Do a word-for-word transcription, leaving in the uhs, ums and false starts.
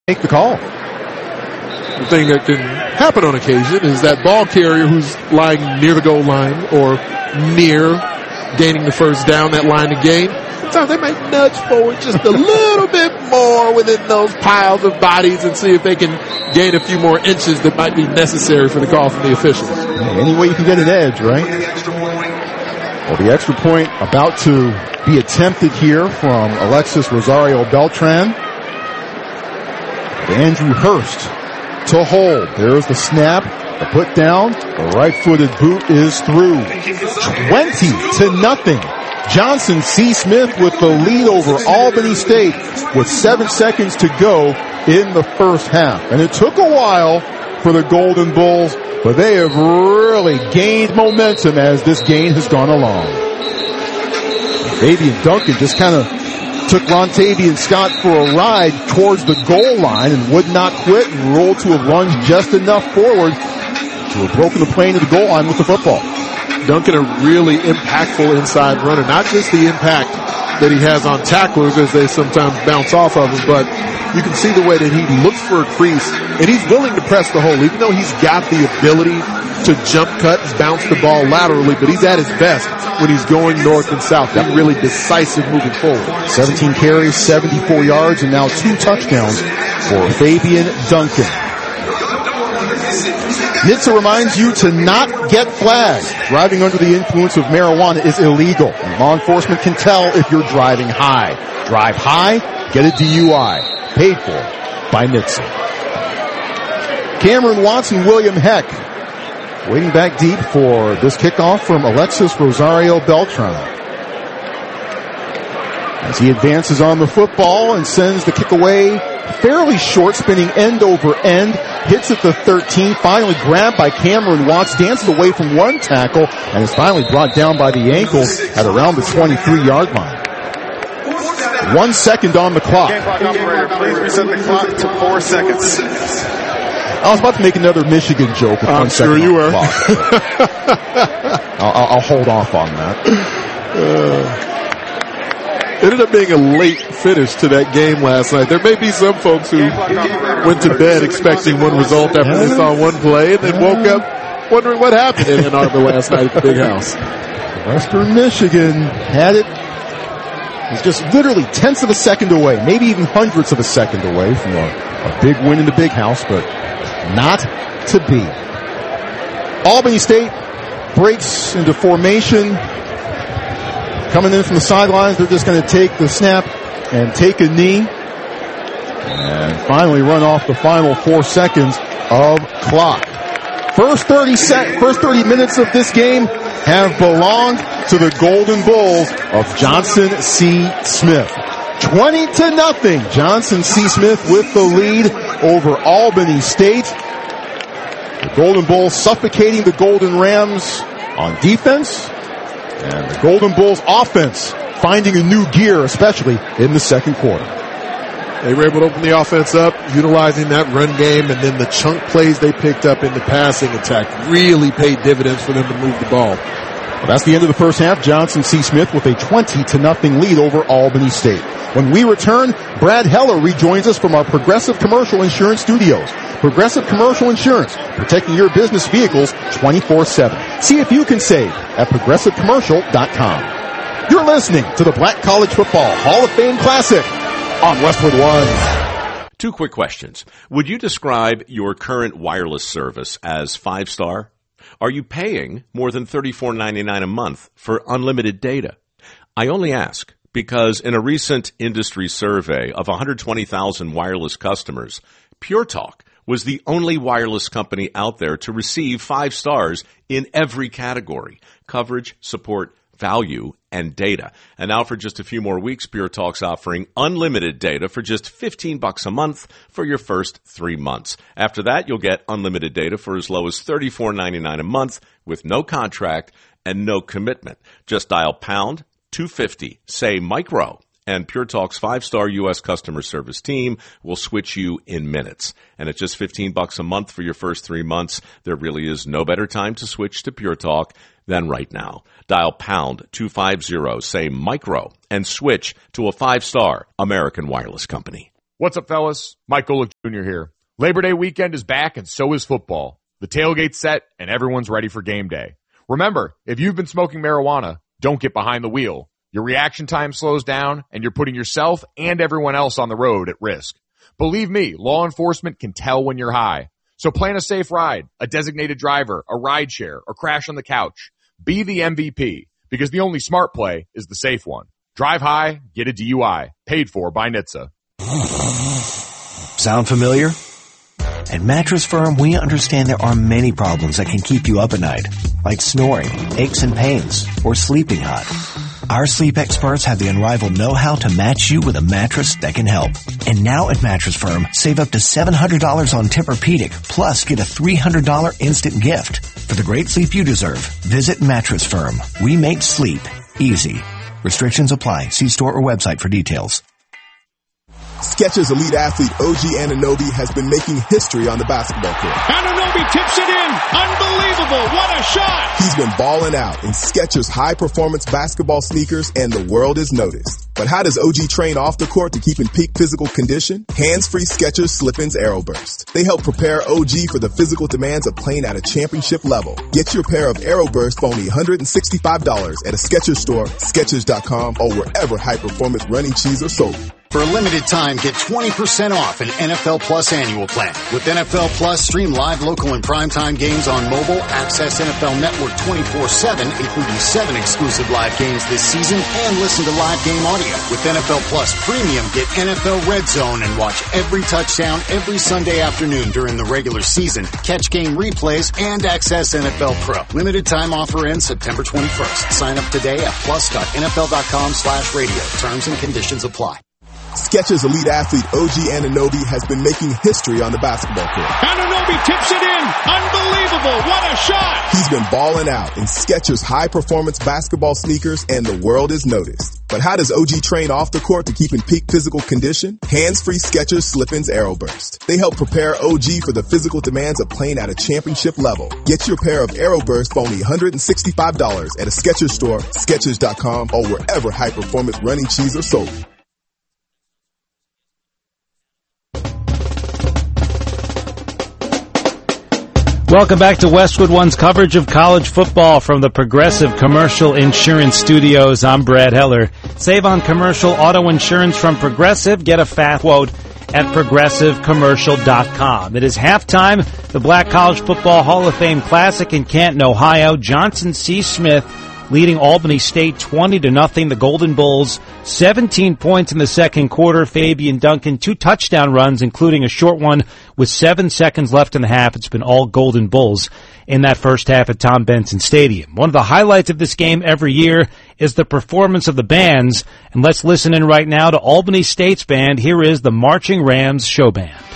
make the call. The thing that can happen on occasion is that ball carrier who's lying near the goal line or near gaining the first down, that line of gain, sometimes they might nudge forward just a little bit more within those piles of bodies and see if they can gain a few more inches that might be necessary for the call from the officials. Any way you can get an edge, right? Well, the extra point about to be attempted here from Alexis Rosario Beltran. Andrew Hurst to hold. There's the snap, the put down, the right-footed boot is through. twenty to nothing. Johnson C. Smith with the lead over Albany State with seven seconds to go in the first half. And it took a while for the Golden Bulls, but they have really gained momentum as this game has gone along. Fabian Duncan just kind of took Rontavian Scott for a ride towards the goal line and would not quit and rolled to have lunged just enough forward to have broken the plane to the goal line with the football. Duncan, a really impactful inside runner. Not just the impact that he has on tacklers as they sometimes bounce off of him, but you can see the way that he looks for a crease, and he's willing to press the hole, even though he's got the ability to jump cut and bounce the ball laterally, but he's at his best when he's going north and south. He's really decisive moving forward. seventeen carries, seventy-four yards, and now two touchdowns for Fabian Duncan. N H T S A reminds you to not get flagged. Driving under the influence of marijuana is illegal. And law enforcement can tell if you're driving high. Drive high, get a D U I. Paid for by N H T S A. Cameron Watson, William Heck, waiting back deep for this kickoff from Alexis Rosario Beltran. As he advances on the football and sends the kick away fairly short, spinning end over end, hits at the thirteen, finally grabbed by Cameron Watts, dances away from one tackle, and is finally brought down by the ankles at around the twenty-three yard line. One second on the clock. Operator, please reset the clock to four seconds. I was about to make another Michigan joke. I'm sure you were. I'll, I'll, I'll hold off on that. Uh, ended up being a late finish to that game last night. There may be some folks who went to bed expecting one result after they saw one play and then woke up wondering what happened in Ann Arbor last night at the Big House. Western Michigan had it. It's just literally tenths of a second away, maybe even hundredths of a second away from a, a big win in the Big House, but not to be. Albany State breaks into formation. Coming in from the sidelines, they're just going to take the snap and take a knee. And finally run off the final four seconds of clock. First thirty sec- first thirty minutes of this game have belonged to the Golden Bulls of Johnson C. Smith. twenty to nothing. Johnson C. Smith with the lead over Albany State. The Golden Bulls suffocating the Golden Rams on defense. And the Golden Bulls offense finding a new gear, especially in the second quarter. They were able to open the offense up, utilizing that run game, and then the chunk plays they picked up in the passing attack really paid dividends for them to move the ball. Well, that's the end of the first half. Johnson C. Smith with a twenty to nothing lead over Albany State. When we return, Brad Heller rejoins us from our Progressive Commercial Insurance Studios. Progressive Commercial Insurance, protecting your business vehicles twenty-four seven. See if you can save at progressive commercial dot com. You're listening to the Black College Football Hall of Fame Classic on Westwood One. Two quick questions. Would you describe your current wireless service as five-star? Are you paying more than thirty-four ninety-nine a month for unlimited data? I only ask because in a recent industry survey of one hundred twenty thousand wireless customers, Pure Talk was the only wireless company out there to receive five stars in every category: coverage, support, value, and data. And now for just a few more weeks, Pure Talk's offering unlimited data for just fifteen bucks a month for your first three months. After that, you'll get unlimited data for as low as thirty-four ninety-nine a month with no contract and no commitment. Just dial pound two fifty, say micro, and Pure Talk's five-star U S customer service team will switch you in minutes. And at just fifteen bucks a month for your first three months, there really is no better time to switch to Pure Talk than right now. Dial pound two fifty, say micro, and switch to a five-star American wireless company. What's up, fellas? Mike Golick Junior here. Labor Day weekend is back, and so is football. The tailgate's set, and everyone's ready for game day. Remember, if you've been smoking marijuana, don't get behind the wheel. Your reaction time slows down, and you're putting yourself and everyone else on the road at risk. Believe me, law enforcement can tell when you're high. So plan a safe ride, a designated driver, a ride share, or crash on the couch. Be the M V P, because the only smart play is the safe one. Drive high, get a D U I. Paid for by N H T S A. Sound familiar? At Mattress Firm, we understand there are many problems that can keep you up at night, like snoring, aches and pains, or sleeping hot. Our sleep experts have the unrivaled know-how to match you with a mattress that can help. And now at Mattress Firm, save up to seven hundred dollars on Tempur-Pedic, plus get a three hundred dollars instant gift. For the great sleep you deserve, visit Mattress Firm. We make sleep easy. Restrictions apply. See store or website for details. Skechers elite athlete O G Anunoby has been making history on the basketball court. Anunoby tips it in. Unbelievable. What a shot. He's been balling out in Skechers high-performance basketball sneakers, and the world has noticed. But how does O G train off the court to keep in peak physical condition? Hands-free Skechers Slip-ins Aeroburst. They help prepare O G for the physical demands of playing at a championship level. Get your pair of Aeroburst for only one hundred sixty-five dollars at a Skechers store, Skechers dot com, or wherever high-performance running shoes are sold. For a limited time, get twenty percent off an N F L Plus annual plan. With N F L Plus, stream live, local, and primetime games on mobile, access N F L Network twenty-four seven, including seven exclusive live games this season, and listen to live game audio. With N F L Plus Premium, get N F L Red Zone and watch every touchdown every Sunday afternoon during the regular season, catch game replays, and access N F L Pro. Limited time offer ends September twenty-first. Sign up today at plus dot N F L dot com slash radio. Terms and conditions apply. Skechers elite athlete O G Anunoby has been making history on the basketball court. Anunoby tips it in. Unbelievable. What a shot. He's been balling out in Skechers high-performance basketball sneakers, and the world has noticed. But how does O G train off the court to keep in peak physical condition? Hands-free Skechers Slip-ins Aeroburst. They help prepare O G for the physical demands of playing at a championship level. Get your pair of Aeroburst for only one hundred sixty-five dollars at a Skechers store, Skechers dot com, or wherever high-performance running shoes are sold. Welcome back to Westwood One's coverage of college football from the Progressive Commercial Insurance Studios. I'm Brad Heller. Save on commercial auto insurance from Progressive. Get a fast quote at progressive commercial dot com. It is halftime. The Black College Football Hall of Fame Classic in Canton, Ohio. Johnson C. Smith leading Albany State twenty to nothing. The Golden Bulls, seventeen points in the second quarter. Fabian Duncan, two touchdown runs, including a short one with seven seconds left in the half. It's been all Golden Bulls in that first half at Tom Benson Stadium. One of the highlights of this game every year is the performance of the bands. And let's listen in right now to Albany State's band. Here is the Marching Rams Show Band.